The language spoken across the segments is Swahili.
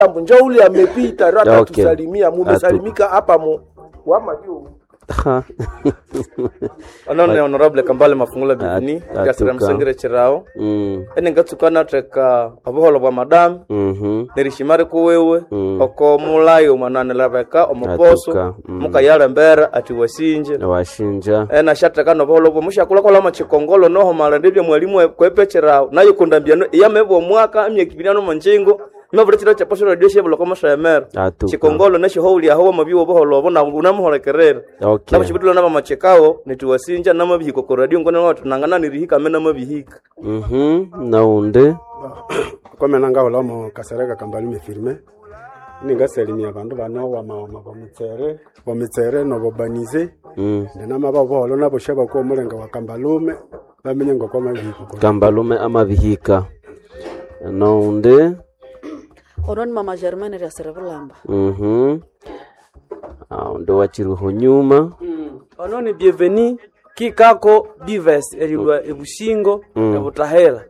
njoo ule amepita rata tusalimia mumesalimika hapa wama dio. Anone honorable Kambale Mafungula Bivini gasira msengere chirao. Ene ngatsukana teka abuholo bwa madam. Nerishimare ko wewe oko mulayo manane labeka omuposo mukayala mbera ati washinja. Ena shataka no buholo bwo mushakula kola machikongolo noho mala ndibye mwalimu kwepe chirao nayo kundambia yamebo mwaka amyekibirano manjingo. Mavurechira chaposho radio shebolo koma shamer. Chikongolo na shohuli aho mabiwo boholo bona unamuhole kerere. Na bashibitlo na machekao nituwasinja na mabihiko ko radio ngone watu nangana nirihika mena mabihika. Naunde kome nanga wala mo kasarega Kambale mefirme. Ninga selimi abantu bana wa mama bomitsere no bobanize. Ndena mababo na boshaba ko mulenga wa Kambalume bamenye ngoko mabihiko. Kambalume amabihika. Naunde Oron mama Germaine ya Serevulamba. Ndo wachiruho nyuma. Ononi bienveni kikako divers elwa ebushingo na butahela.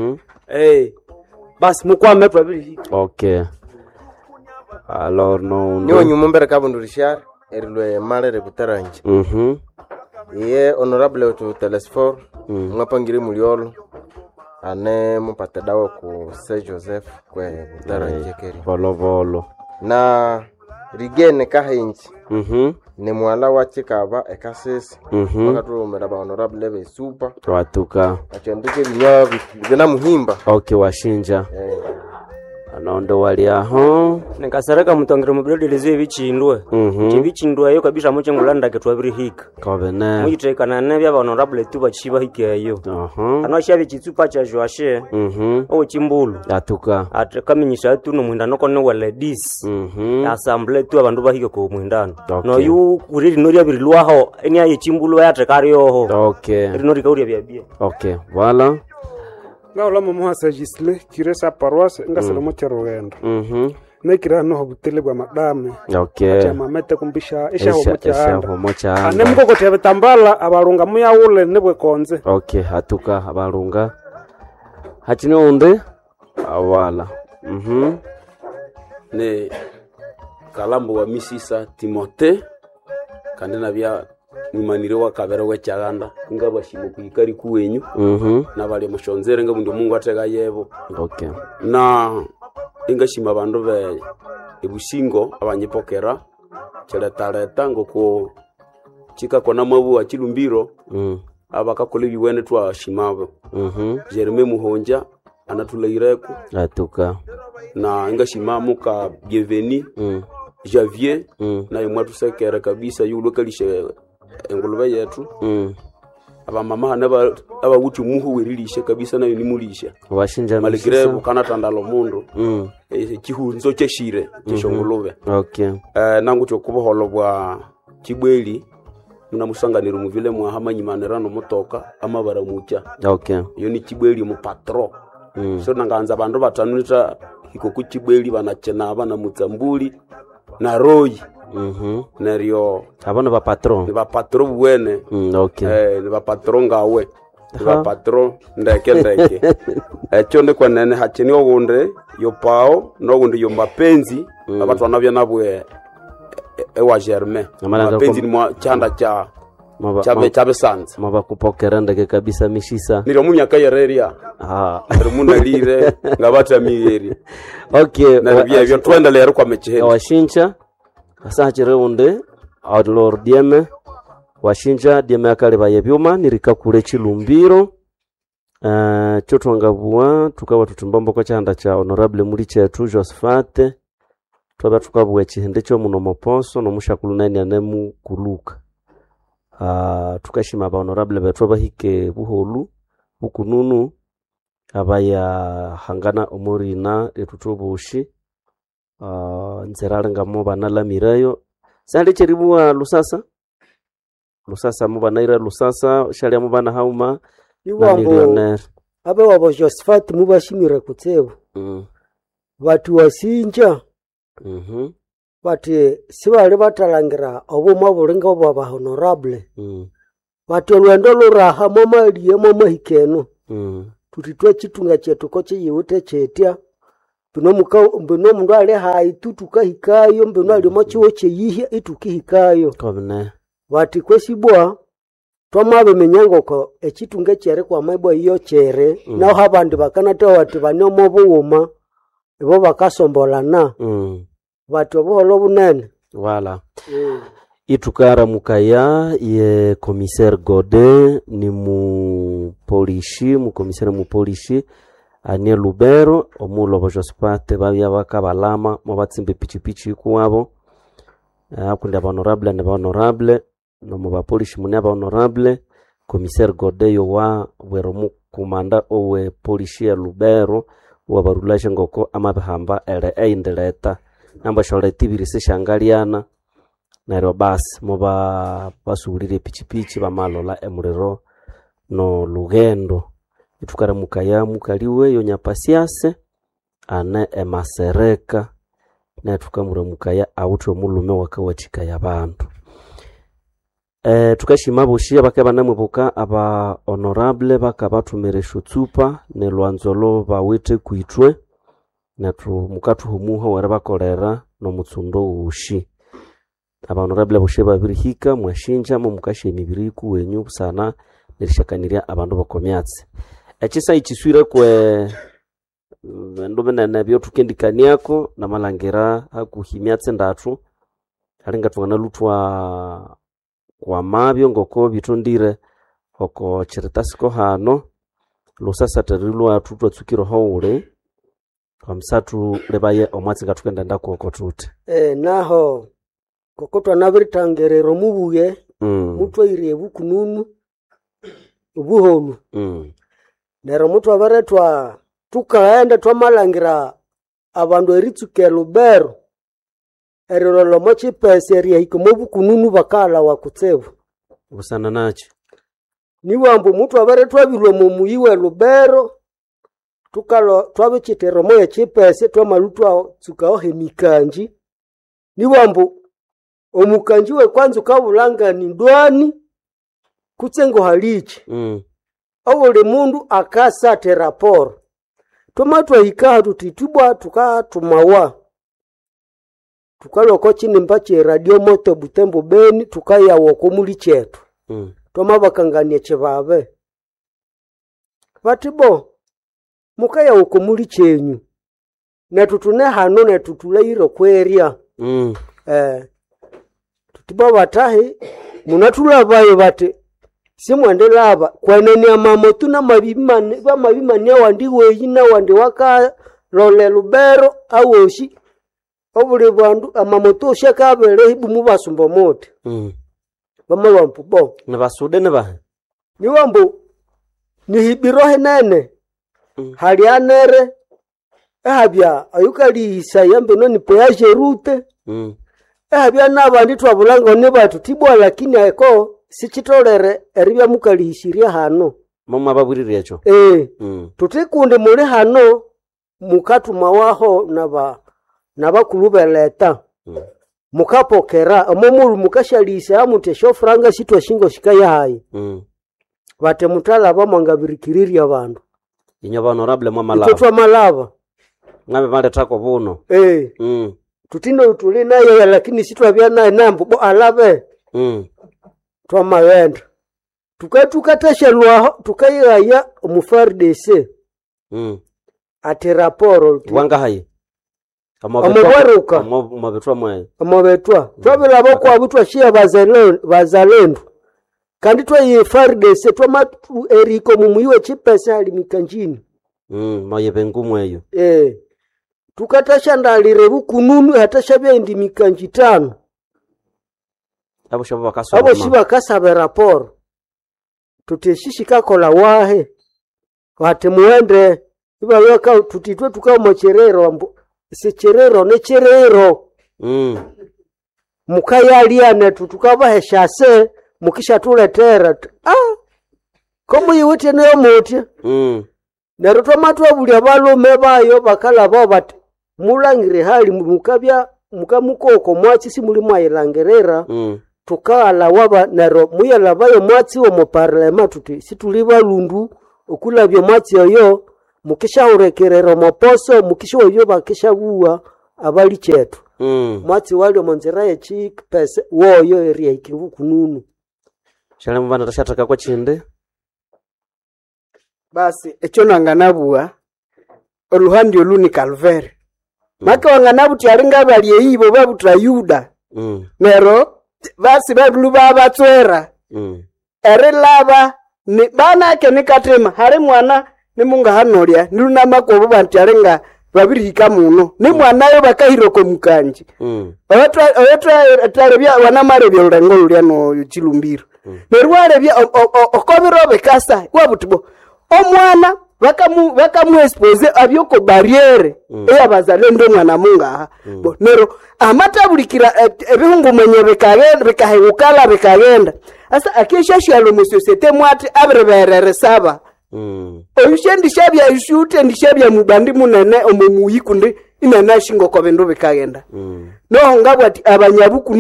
Bas mukwame probably. Okay. Alors no. Niwo nyuma mbere kabundu Richard elwa malere butaranje. Ye honorable to Telesfor ngapangire muliolo. Ane mupata dawa ku Saint Joseph kwe butaranje keri. Volo. Na rigene kahinji. Ne mwala wachikaba ekasisi. Wakatu meraba honorable be super. Watuka. Achenduke binywa bina muhimba. Okay washinja. Anondo wali aho. Nekasareka mutongere mubrede leze bichindwe. Bichindwe yo kabisha muche ngulanda ketwa birihika. Kabene. Muyiteka na nebe honorable tuba chiba hikeyo. Anosha bichitsupa cha joashe. O chimbulu. Atuka. Atkaminyisha tu no mwindano kono wale dis. Assemble tu abantu bahike ko mwindano. No yu uriri nori abirilwaho eni aye chimbulu yatekari yoho. Okay. Nori kauri abia. Okay. Voilà. Ngawla muha sajisle kiresa paroisse ngaselo mocherogendo. Nekira no hobutele bwa madame. Okay. Chama mete kumbisha esha homocha. Ane mukoko tebe tambala abalunga muyawule nebwe konze. Okay, hatuka abalunga. Hachine onde? Awala. Ne Kalambo wa Misisa Timote kandina bya nimanire wa kabera we cyaganda ngabashimo kuyikari kuwenyu nabali mushonzere ngabundi Mungu atega yebo. Okay. Na ingashima abantu be ebushingo abanyepokera cyeletaleta ngoko chika kona mabu wa Chilumbiro abakakole biwene twa shimabo. Jerome Muhonja anatuleireko atuka na ingashima muka bienveni Javier na yumwatu sekera kabisa yulokalishe engulube yetu aba mama aba wuti muhu wirilishe kabisa nayo nimulisha washinja maligre bukana tandalo mundu kihunzo cyeshire cyeshongulube. Okay. Nangu cyokuboholo bwa Kibweli muna musanganira umuvile mwa hamanyimanirano mutoka amabara mucha. Okay. Yo ni Kibweli mu patro. So nanganza abantu batanunita ikoku Kibweli banachena abana mutsambuli na Roy. Nerio abana ba patron. Ni ba patron buene. Okay. Ni ba patron ngawe. Ni ba patron ndeke. Chonde kwa nene hacheni ogunde yo pao no gunde yo mapenzi abantu anabya nabwe ewa Germain. Mapenzi ni mwa chanda cha chabe sanza. Mabakupokera ndeke kabisa Mishisa. Niro munyaka yereria. Rumuna lire ngabata miyeri. Okay. Na byo twenda lero kwa mecheheni. Washinja asa hachere unde Lord Dieme washinja Dieme akale bayebyuma nirika kule Chilumbiro. Chotwangabua tukawa tutumbambo kwa chanda cha honorable muri chetu Josephat twaba tukabwe chihende cyo muno moponso no mushakulu nani anemu kuluka. Tukashima ba honorable betwa bahike buholu bukununu abaya hangana omorina etutobushi nzeralenga mo banala mirayo sande cheribuwa lusasa mo banaira lusasa shali mo bana hauma Iwambo abe wabo Josephat mubashimira kutsebo watu wasinja bati sibale batalangira obo mabulinga obo ba honorable watu lwendo luraha mama liye mama hikeno tutitwe chitunga chetu koche yiute chetia mbino mundu ali hai tukahikayo mbino ali mochiwo cheyihe itukihikayo Komne. wati kwesibwa twamabe menyangoko echitunge chere kwa maibwa iyo chere naho abandi bakanata wati banyomo buwuma ibo bakasombolana wati obuholo bunene Wala. Itukara mukaya ye commissaire Godin ni mu polishi anie Lubero omulo bojospate babya bakabalama mo batsimbe pichipichi kuwabo akundi honorable ne honorable no mu bapolishi mune honorable commissaire Godin yo wa wero mu kumanda owe polishi ya Lubero wa barulaje ngoko amabihamba ele eindeleta namba sholeti birisi shangaliana nairo basi moba basulire pichipichi bamalola emurero no lugendo itukare mukaya mukaliwe yo nyapasiase ane emasereka na tukamure mukaya awutwe mulume wakawatika yabantu tukashima boshia bakaba namwebuka aba honorable bakabatumire shutsupa ne lwanzolo bawite kuitwe na mukatu humuho wera bakolera no mutsundo ushi aba honorable boshia babirihika mwashinja mu mukashe emibiri kuwenyu sana nirishakaniria abantu bakomyatse ekisa ikiswire kwe ndobenene byo tukendikaniako na malangira hakuhimyatse ndatu alinga twana lutwa kwa mabyo ngoko bitundire oko chiritasiko hano lusasa terilwa tutwa tsukiro haure kamsatu lebaye omwatsi ngatukenda ndako okotute naho kokotwa nabiritangerero mubuye mutwa irebu kununu ubuholu nero mutwa baretwa tukaenda twamalangira abandu eritsuke Lubero erolo mochi peseria ikomobu kununu bakala wakutsebu busana nachi niwambu mutwa baretwa bilwe mu muyiwe Lubero tukalo twabechitero moya chipese twamalutwa tsukao hemikanji niwambu omukanji we kwanza kabulanga ni ndwani kutsengo halichi awole mundu akasa terapor tomatwa hika tutitubwa tukatumawa tukaloko chini mbache radio moto Butembo Beni tukaya woko muli chetu tomabakangania chebabe batibo mukaya woko muli chenyu na tutune hano na tutulairo kweria tutiba batahi munatulabayo bate simwende laba kwenenia mamotu na mabimane wandiwe yina wandi waka lole Lubero awoshi obule bandu amamoto shakabere ibumu basumba mote bamawampu bo ne basude ne ba ni wambo ni hibirohe nene hali anere ehabya ayukali isayambe noni poyaje rute ehabya nabandi twabulanga ne batu tibwa lakini ayeko sichitolere eribya mukali hishiria hano mama babwirire echo tutikunde muri hano mukatu mawaho nabakulubeleta mukapokera omomuru mukashalisa amute shofranga sitwa shingo shikaya hai bate mutala bamangabirikiriri abantu inyo honorable mama lava tutwa malava ngabe male tako buno tutino utuli nayo lakini sitwa bya naye nambo bo alave twamawenda tukateshelwa tukayaya omufardese ati raporo wanga hai amabwaruka amabetwa twabela boko abutwa shia bazalendo kandi twayifardese twamatu eriko mumuyiwe chipesa ali mikanjini mayebe ngumweyo tukatasha ndalire bukununu hatashabye ndi mikanji 5 abo shiba kasaba raporo tuteshishika kola wahe wate muende iba yoka tutitwe tukamo cherero secherero ne cherero mukayaliane tukabaheshase mukisha tuletera komu yiwite no muti nerutwa matwa buli abalume bayo bakala bobati mulangire hali mukabya mukamukoko mwachi simuli mwayilangerera tukala waba nero muyala bayo mwatsi wo mu parlement tuti situliba lundu okulabye mwatsi yoyo mukishaurekerera moposo mukishoyo bakishabua abali chetu mwatsi walio monzera yechi pese woyo area ikivu kununu shale mvana tashataka kwa chinde basi echo nanganabua oluhandi oluni Calvary maka wanganabu tiaringa baliye ibo babutra Yuda nero basi bagulu babatswera ere laba ni bana ke nikatema hari mwana ni munga hanolia niluna makobo bantiaringa babirika muno ni mwana yo bakahiroko mukanji oyotra tarebya wana marebya urengo lya no chilumbiro nerware bya okobirobe kasa kwabutibo omwana bakamu expose abyoko barriere eyabazalendo mwana munga bo nero amatabulikira ebihungu mwenye bekahegukala bekagenda asa akesha shalo mu societe mwati abreberere saba oyushendi shabya ishute ndishabya mubandi munene omumuyikundi inana shingo ko bendo bekagenda no ngabwati abanyabuku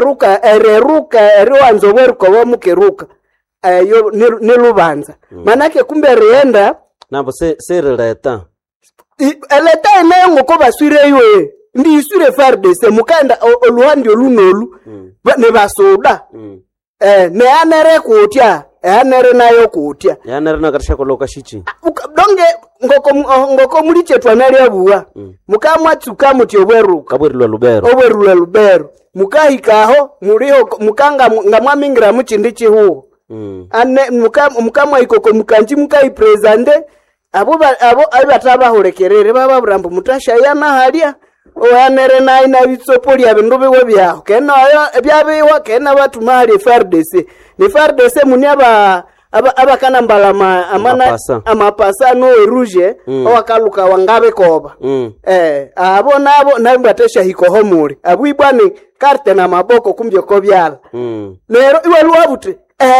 ereruka eriwanzo bweruko bamukeruka ayo nelubanza manake kumbe reenda nabo se releta eleta ene ngoko baswire yoe ndi isure FARDC mukanda oluhandi olunolu ne basoda ne anere kutya anere nayo kutya anere nakatisha koloka shichi donge ngoko muri chetwa nali abuwa mukamwa tsuka muti obweruka obwerulwa lubero mukahikaho muriho mukanga ngamwamingira muchindi chihu ane mukamwa ikoko mukanji mukai presente abo abataba horekerere baba burambo mutasha yana halia oyanere nayi na bitsopoli abindu biwe byaho kena ayo byabewa kena batu mali FARDC ni FARDC munyaba abakana mbalama amapasa no rouge owakaluka wangabe koba abo nabo nabatesha hiko homuri abwibwani karte na maboko kumbyo ko byala nero iwe luabute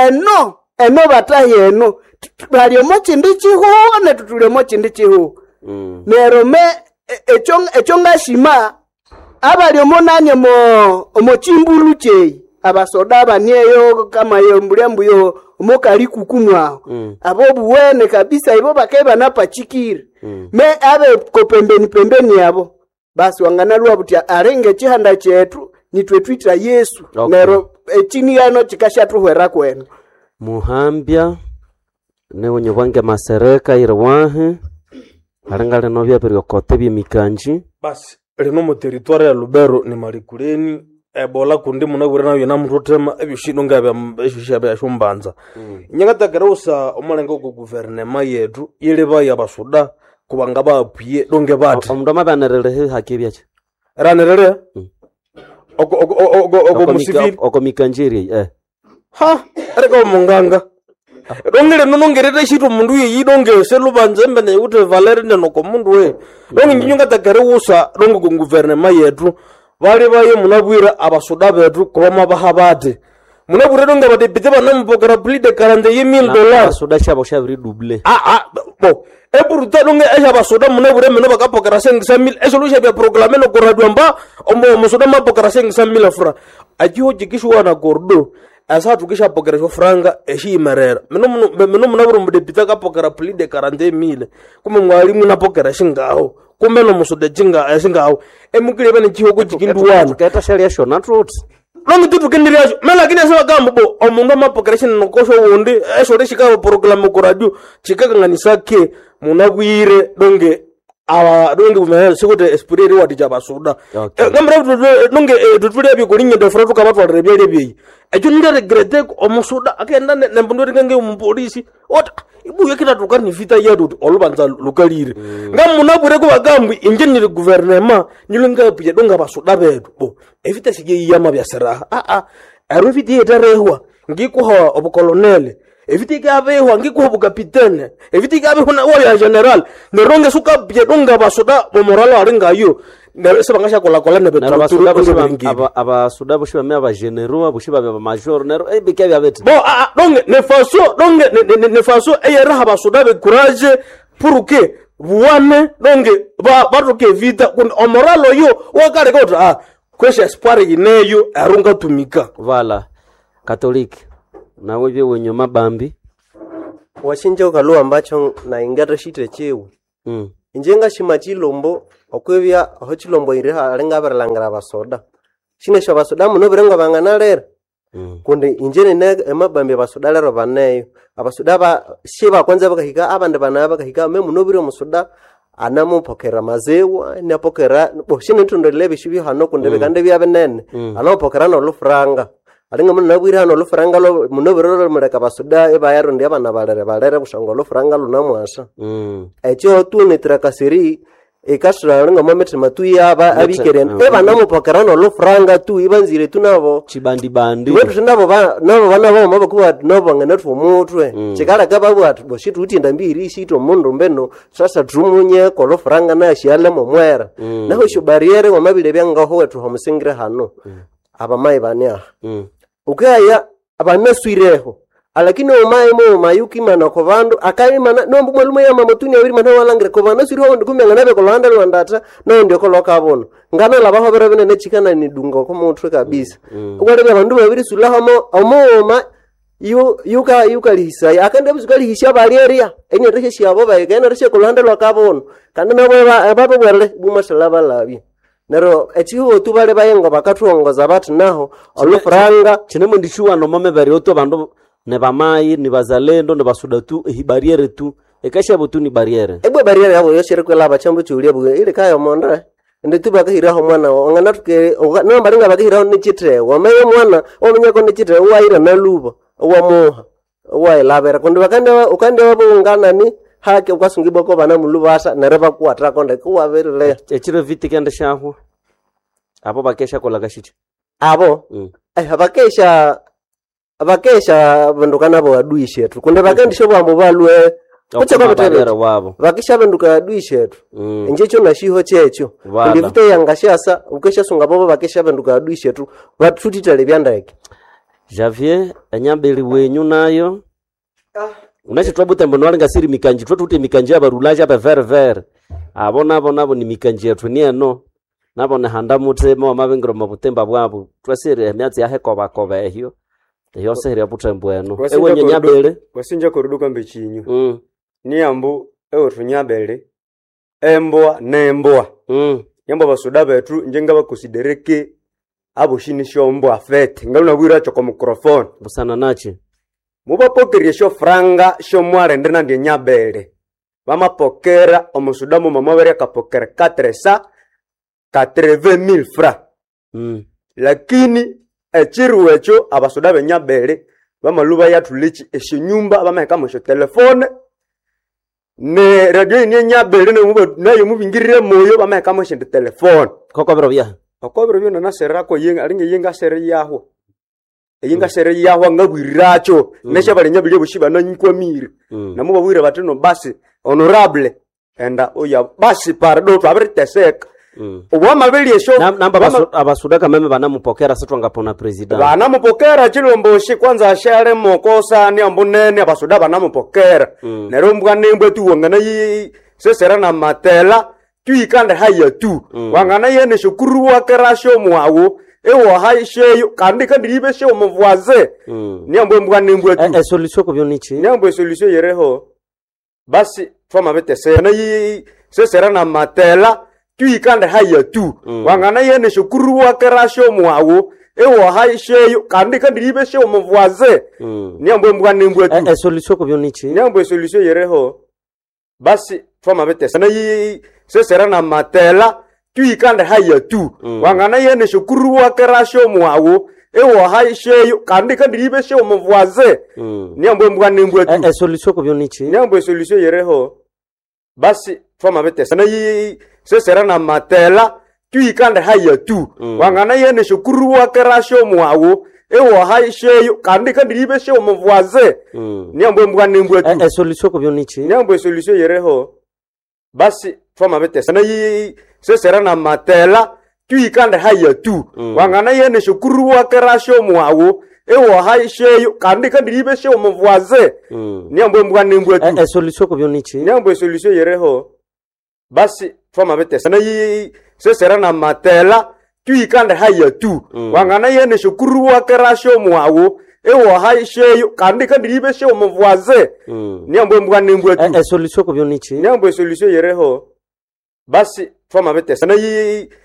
eno batahi eno bali mochindi chiho ne tutule mochindi chiho nero me echonga shima abali omonanye mo chimbulu chei abasoda banieyo kama yo mbulyambu yo omokali kukumwa abo buwene kabisa ibo bakeba napachikira me abe ko pembeni yabo basi wangana lwabuti arenge chihanda chetu nitwe twita Yesu nero chini yano chikashatuhwera kwenu muhambya ne onyobange masereka irwahe arangale novya periokote byemikanji basi rino mu territoire ya Lubero ni malikuleni ebola kundi munabura nayo namurutema ebishindo ngabe eshishabe yashombanza nyakatagarusa omalengo ku guvernema yetu yele baya basoda kubanga bapiye donge bati omundu mabanerere hakibyache ranerere oko mikanjiri ha ariko munganga dongere nonongerere shito mundu yidonge selubanze mbene ute Valeri noko mundu we donge nyinyonga tagarusa donge ku guvernema yetu bali baye munabwira abasoda betu kuba bahabate munabwira donge badepite banamupokera plus de $40,000 abasoda chabo shabiri double bo eburuta donge esha basoda munabwira meno bakapokera 500,000 esolution ya proclamer no koradwa mba omo musoda mapokera 500,000 francs ajiho jikishwa na gordo asa tukisha pokera sho franga eshimerera meno munabwira mudepite kapokera plus de 40,000 kuma mwalimu napokera shingaho kumbe no musoda jinga esingaho emukile bane chihoko chikinduwana kaita sheria sho natrot longi tutu kendiriacho mela kini asaba gambo bo omundu mapokera shin nokosho wundi esho reshika program ko radio chikaka nganisake munabwire donge awa donge umehel sikote espiriri wati jabasoda ngamra donge tutule byo kulinye do fratu kabatwa rebele byi ejo nda regrete omusoda akenda nembondori kange umpolisi ota ibu yakita tukani vita yadu olubanza lukalire ngamunabure ko bagambi injenire guvernema nyilunga pije donga basoda bedu bo evita sige yama bya seraha arufiti yetarehwa ngiko ha obukolonele eviti gabeho ngiko obukapitene eviti gabeho na wa general neronge suka pije donga basoda bo moralo aringayo nese bangasha kola ne betu abasoda bushiba me aba general bushiba be major nero ebike byabete bo donge ne faso eyera abasoda be courage pour que buwane donge batoke vita kun omoralo yo wakare ko kwesha espoir yineyo arunga tumika vala Catholic na wewe wenye mabambi washinja ukalo ambacho na ingata shite chewu inje ngashima chilombo okwebya aho chilombo iri alenga berlangira basoda shinesho basoda muno birengo banganalera kundi inje ne emabambe basoda lero baneyo abasoda ba shiba kwanza bakahika abande bana bakahika me muno bire musoda anamo pokera mazewa ne pokera boshine ntundo lebe shibi hano kunde bekande bya benene ano pokera no lufranga alinga muno nabwira hano lufranga lo muno biro mureka basoda ebayaro ndi abana balere bushango lufranga lunamwasa echo tu ne trakasiri ekasra alinga mamete matuya aba abikeren ebana mo pokera no lufranga tu ibanzire tunabo chibandi bandi wetu tunabo nabo bana bo mabakuwa nabo ngana tu mutwe chikala gababu atboshitu utinda mbiri shito mundu mbeno sasa drumunye ko lufranga na shiale mo mwera naho sho barriere ngo mabile byanga ho wetu homusingire hano aba mai banya ukaya abana swireho alakini omaye mo mayuki mana ko bandu akayi mana no mbu mwalume ya mamotuni abiri mana walangire ko bana swireho ndikumya nganabe ko landa lwandata no ndio ko lokabono ngana labaho bere bene chikana ni dungo ko mutwe kabisa ukwale bandu babiri sulahamo omoma yuka lihisa akande buzukali hisha baleria enye reshe shabo ba kena reshe ko landa lwakabono kandi nabo baba bwerle bumashalaba labi nero echiho tubale bayengo bakatwongoza batu naho olufranga chinemo ndishuwa no mame bari oto bandu ne bamai ni bazalendo ne basuda tu barriere tu ekasha botu ni barriere ebo barriere yabo yoshere kwela bachambu chulia bu ile kayo mondra ndi tubaka hiraho mwana ongana tuke no mbaringa bakihiraho ni chitre wamaye mwana omunyako ni chitre waira na luba wamuha wailabera kundi ukande wabo ungana ni hake ukasungiboko bana mulubasa nareba kuatra konde kuwaberele echiro viti kende shaho abo bakesha kola gashiti abo abakesha bandukana bo aduishe tu kunde bakandisho bambo balwe kucha babatera wabo bakisha banduka aduishe tu njecho na shiho checho ndi vite yangashasa ukesha sunga bobo bakesha banduka aduishe tu batutitale byandake Javier enyambeli wenyu nayo unache twabuta mbono walinga siri mikanji twatute mikanji abarulaje aba ver abona ni mikanji yetu ni eno nabone handa mutema wa mabengero mabutemba bwabo twasire emyatsi yahe koba ehyo seri abutembo eno ewe nyanyabele wasinja koruduka mbechinyu ni ambu ewe tunyabele embwa nembwa yamba basuda betu njenga bakusidereke abo shini shombo afete ngaluna bwira choko microphone busana nachi mubapokerie sho franga sho mware ndena ndi nyabele bamapokera omusudamu mamabere kapokera 480,000 francs lakini echiru echo abasuda benyabele bamaluba yatulichi esho nyumba bameka musho telefone ne radio ni nyabele ne mubo nayo mubingirire moyo bameka musho telefone kokobero bya okobero byo na serra ko yenga alinge yenga serra yaho eyinga serra yaho ngabwiracho nesha balenyabile bushiba na nyikwamire namubo bwire batino basi honorable enda oya basi pardo twabriteseka obwamabeli esho namba abasuda kameme banamupokera satwangapona president banamupokera chilomboshi kwanza ashare mokosa ni ambunene abasuda banamupokera nero mbwa nembwe tuwangana yi sesera na matela tuikande haya tu wangana yene shukuru wakerasho mwawo ewo haisheyo kandi kandiribe sho mvuaze niambwe mbwa nembwe tu solution ko byonichi niambwe solution yereho basi twama betese na yi sesera na matela tuikande haya tu wangana yene shukuru wakerasho mwawo ewo haisheyo kandi kandiribe sho mvuaze niambwe mbwa nembwe tu solution ko byonichi niambwe solution yereho basi twama betese na yi sesera na matela tuikande haya tu wangana yene shukuru wakerasho mwawo ewo haisheyo kandi kandiribe sho mvuaze niambwe mbwa nembwe tu solution ko byonichi niambwe solution yereho basi twama betese na yi sesera na matela tuikande haya tu wangana yene shukuru wakerasho mwawo ewo haisheyo kandi kandiribe sho mvuaze niambwe mbwa nembwe tu solution ko byonichi niambwe solution yereho basi twama betese na yi sesera na matela tuikande haya tu wangana yene shukuru wakerasho mwawo ewo haisheyo kandi kandiribe sho mvuaze niambwe mbwa nembwe tu solution ko byonichi niambwe solution yereho basi twama betese na yi sesera na matela tuikande haya tu wangana yene shukuru wakerasho mwawo ewo haisheyo kandi libe sheyo muvoise niambo mbwana nimbwe tu solution ko byonichi niambo solution yereho basi twama betesa na